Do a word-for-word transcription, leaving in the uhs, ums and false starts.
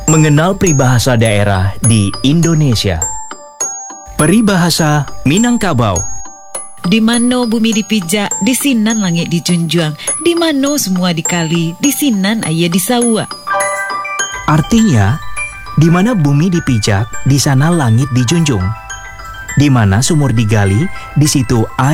Mengenal peribahasa daerah di Indonesia. Peribahasa Minangkabau. Di mana bumi dipijak, di sinan langit dijunjung. Di mana semua dikali, di sinan ayah disawa. Artinya, di mana bumi dipijak, di sana langit dijunjung. Di mana sumur digali, di situ air